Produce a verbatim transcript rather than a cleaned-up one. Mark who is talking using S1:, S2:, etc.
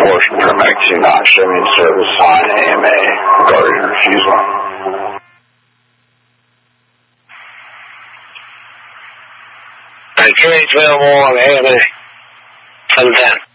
S1: Washington Mike two nine, show me in service sign A M A regarding refusal.
S2: Alright, three available on A M A. ten ten.